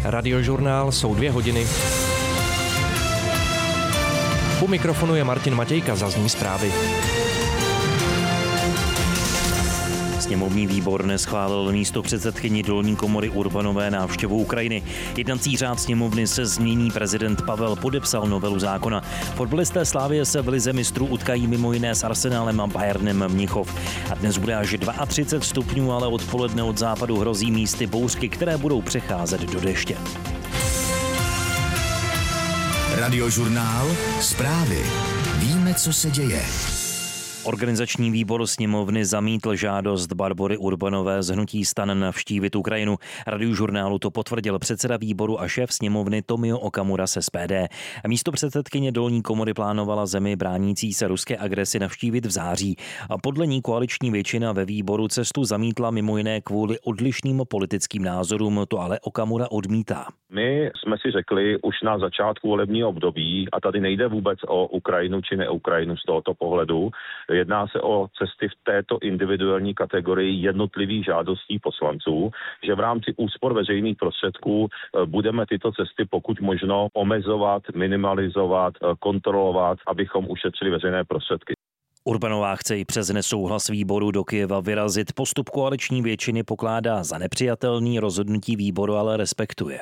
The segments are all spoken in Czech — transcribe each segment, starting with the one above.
Radiožurnál jsou 2 hodiny. U mikrofonu je Martin Matějka, zazní zprávy. Sněmovní výbor neschválil místopředsedkyni dolní komory Urbanové návštěvu Ukrajiny. Jednací řád sněmovny se změní, prezident Pavel podepsal novelu zákona. Fotbalisté Slavie se v lize mistrů utkají mimo jiné s Arsenálem a Bayernem Mnichov. A dnes bude až 32 stupňů, ale odpoledne od západu hrozí místy bouřky, které budou přecházet do deště. Radiožurnál, zprávy. Víme, co se děje. Organizační výbor sněmovny zamítl žádost Barbory Urbanové z hnutí STAN navštívit Ukrajinu. Radiožurnálu to potvrdil předseda výboru a šéf sněmovny Tomio Okamura z SPD. Místopředsedkyně dolní komory plánovala zemi bránící se ruské agresi navštívit v září. A podle ní koaliční většina ve výboru cestu zamítla mimo jiné kvůli odlišným politickým názorům, to ale Okamura odmítá. My jsme si řekli už na začátku volebního období, a tady nejde vůbec o Ukrajinu či ne-Ukrajinu z tohoto pohledu, jedná se o cesty v této individuální kategorii jednotlivých žádostí poslanců, že v rámci úspor veřejných prostředků budeme tyto cesty pokud možno omezovat, minimalizovat, kontrolovat, abychom ušetřili veřejné prostředky. Urbanová chce i přes nesouhlas výboru do Kyjeva vyrazit. Postup koaliční většiny pokládá za nepřijatelný, rozhodnutí výboru ale respektuje.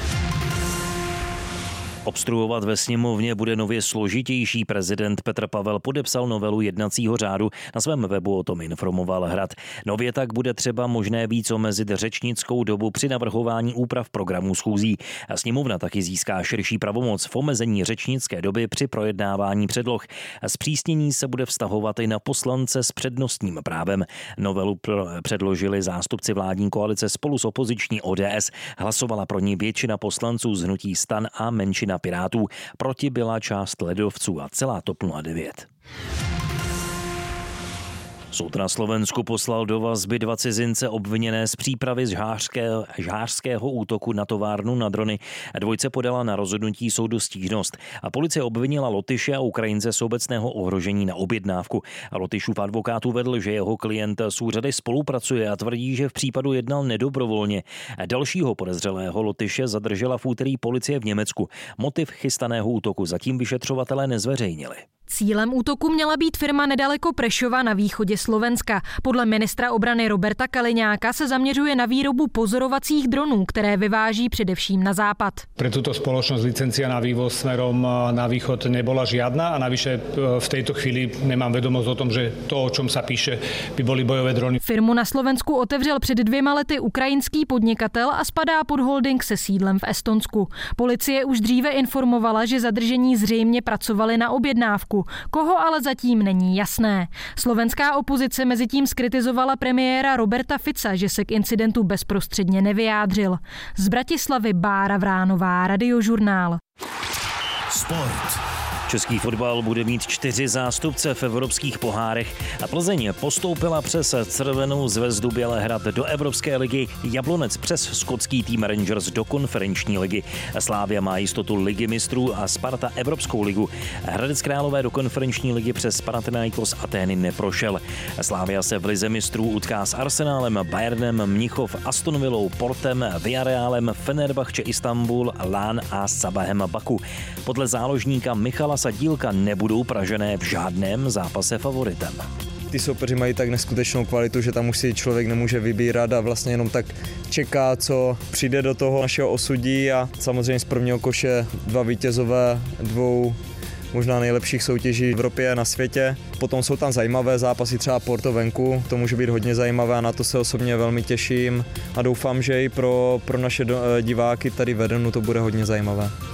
Obstruovat ve sněmovně bude nově složitější. Prezident Petr Pavel podepsal novelu jednacího řádu. Na svém webu o tom informoval Hrad. Nově tak bude třeba možné víc omezit řečnickou dobu při navrhování úprav programů schůzí. A sněmovna taky získá širší pravomoc v omezení řečnické doby při projednávání předloh. Zpřísnění se bude vztahovat i na poslance s přednostním právem. Novelu předložili zástupci vládní koalice spolu s opoziční ODS. Hlasovala pro ní většina poslanců z hnutí STAN a menšina Pirátů. Proti byla část lidovců a celá TOP 09. Soud na Slovensku poslal do vazby 2 cizince obviněné z přípravy žhářského útoku na továrnu na drony. Dvojce podala na rozhodnutí soudu stížnost. A policie obvinila Lotyše a Ukrajince z obecného ohrožení na objednávku. A Lotyšův advokát uvedl, že jeho klient s úřady spolupracuje a tvrdí, že v případu jednal nedobrovolně. Dalšího podezřelého Lotyše zadržela v úterý policie v Německu. Motiv chystaného útoku zatím vyšetřovatelé nezveřejnili. Cílem útoku měla být firma nedaleko Prešova na východě Slovenska. Podle ministra obrany Roberta Kaliňáka se zaměřuje na výrobu pozorovacích dronů, které vyváží především na západ. Pre túto spoločnosť licencia na vývoz smerom na východ nebola žiadna a navyše v tejto chvíli nemám vedomosť o tom, že to, o čom sa píše, by boli bojové drony. Firmu na Slovensku otevřel před 2 lety ukrajinský podnikatel a spadá pod holding se sídlem v Estonsku. Policie už dříve informovala, že zadržení zřejmě pracovali na objednávku. Koho ale zatím není jasné. Slovenská opozice mezitím zkritizovala premiéra Roberta Fica, že se k incidentu bezprostředně nevyjádřil. Z Bratislavy Bára Vránová, Radiožurnál. Sport. Český fotbal bude mít 4 zástupce v evropských pohárech a Plzeň postoupila přes Červenou zvezdu Bělehrad do Evropské ligy, Jablonec přes skotský tým Rangers do konferenční ligy. Slavia má jistotu ligy mistrů a Sparta Evropskou ligu. Hradec Králové do konferenční ligy přes Panathinaikos Atény neprošel. Slavia se v lize mistrů utká s Arsenálem, Bayernem Mnichov, Aston Villou, Portem, Villarrealem, Fenerbahce Istanbul, Lán a Sabahem Baku. Podle záložníka Michala Sadílka nebudou Pražané v žádném zápase favoritem. Ty soupeři mají tak neskutečnou kvalitu, že tam už si člověk nemůže vybírat a vlastně jenom tak čeká, co přijde do toho našeho osudí a samozřejmě z prvního koše 2 vítězové 2 možná nejlepších soutěží v Evropě a na světě. Potom jsou tam zajímavé zápasy, třeba Porto venku, to může být hodně zajímavé a na to se osobně velmi těším a doufám, že i pro naše diváky tady v Edenu to bude hodně zajímavé.